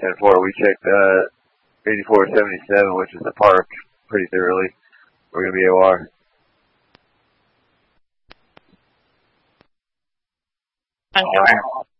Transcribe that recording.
10-4. We checked 8477, which is the park, pretty thoroughly. We're going to be OR. Okay.